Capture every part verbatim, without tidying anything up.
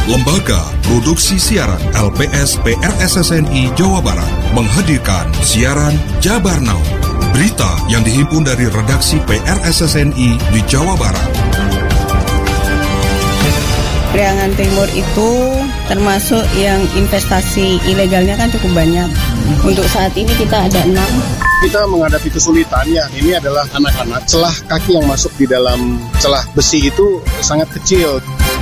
Lembaga Produksi Siaran L P S P R S S N I Jawa Barat menghadirkan siaran Jabar Now, berita yang dihimpun dari redaksi P R S S N I di Jawa Barat. Priangan Timur itu termasuk yang investasi ilegalnya kan cukup banyak. Untuk saat ini kita ada enam. Kita menghadapi kesulitannya, ini adalah anak-anak. Celah kaki yang masuk di dalam celah besi itu sangat kecil.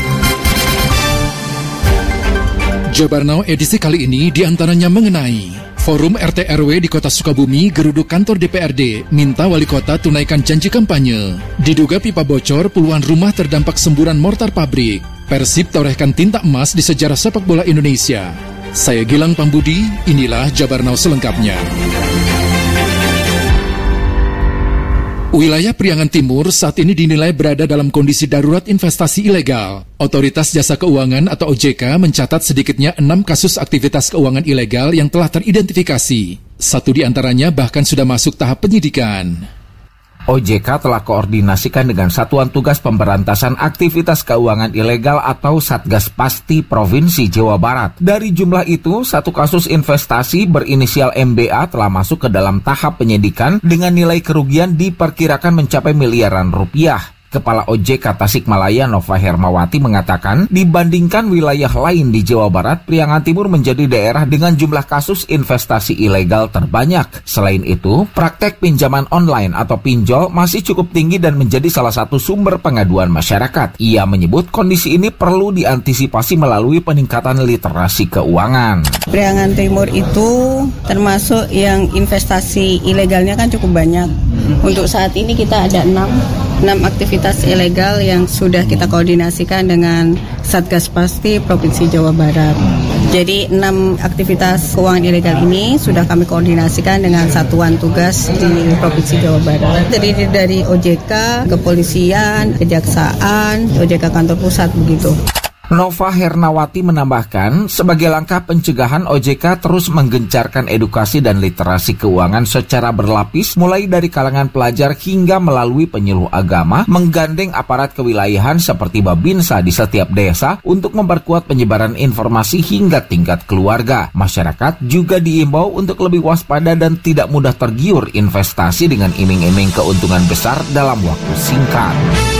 Jabar Now edisi kali ini diantaranya mengenai Forum R T R W di Kota Sukabumi geruduk kantor D P R D, minta wali kota tunaikan janji kampanye. Diduga pipa bocor, puluhan rumah terdampak semburan mortar pabrik. Persib torehkan tinta emas di sejarah sepak bola Indonesia. Saya Gilang Pambudi, inilah Jabar Now selengkapnya. Wilayah Priangan Timur saat ini dinilai berada dalam kondisi darurat investasi ilegal. Otoritas Jasa Keuangan atau O J K mencatat sedikitnya enam kasus aktivitas keuangan ilegal yang telah teridentifikasi. Satu di antaranya bahkan sudah masuk tahap penyidikan. O J K telah koordinasikan dengan Satuan Tugas Pemberantasan Aktivitas Keuangan Ilegal atau Satgas Pasti Provinsi Jawa Barat. Dari jumlah itu, satu kasus investasi berinisial M B A telah masuk ke dalam tahap penyidikan dengan nilai kerugian diperkirakan mencapai miliaran rupiah. Kepala O J K Tasikmalaya Nova Hermawati mengatakan, dibandingkan wilayah lain di Jawa Barat, Priangan Timur menjadi daerah dengan jumlah kasus investasi ilegal terbanyak. Selain itu, praktek pinjaman online atau pinjol masih cukup tinggi dan menjadi salah satu sumber pengaduan masyarakat. Ia menyebut kondisi ini perlu diantisipasi melalui peningkatan literasi keuangan. Priangan Timur itu termasuk yang investasi ilegalnya kan cukup banyak. Untuk saat ini kita ada enam. enam aktivitas ilegal yang sudah kita koordinasikan dengan Satgas Pasti Provinsi Jawa Barat. Jadi enam aktivitas keuangan ilegal ini sudah kami koordinasikan dengan satuan tugas di Provinsi Jawa Barat. Terdiri dari O J K, kepolisian, kejaksaan, O J K kantor pusat begitu. Nova Hernawati menambahkan, sebagai langkah pencegahan O J K terus menggencarkan edukasi dan literasi keuangan secara berlapis, mulai dari kalangan pelajar hingga melalui penyuluh agama, menggandeng aparat kewilayahan seperti Babinsa di setiap desa untuk memperkuat penyebaran informasi hingga tingkat keluarga. Masyarakat juga diimbau untuk lebih waspada dan tidak mudah tergiur investasi dengan iming-iming keuntungan besar dalam waktu singkat.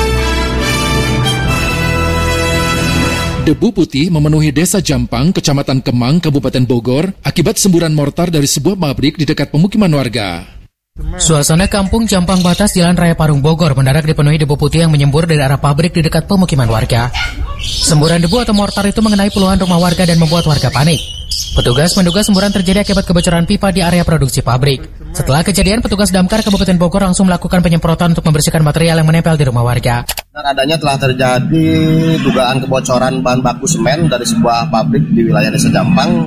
Debu putih memenuhi Desa Jampang, Kecamatan Kemang, Kabupaten Bogor, akibat semburan mortar dari sebuah pabrik di dekat pemukiman warga. Suasana kampung Jampang Batas Jalan Raya Parung Bogor mendadak dipenuhi debu putih yang menyembur dari arah pabrik di dekat pemukiman warga. Semburan debu atau mortar itu mengenai puluhan rumah warga dan membuat warga panik. Petugas menduga semburan terjadi akibat kebocoran pipa di area produksi pabrik. Setelah kejadian, petugas damkar Kabupaten Bogor langsung melakukan penyemprotan untuk membersihkan material yang menempel di rumah warga. Adanya telah terjadi dugaan kebocoran bahan baku semen dari sebuah pabrik di wilayah Desa Jampang.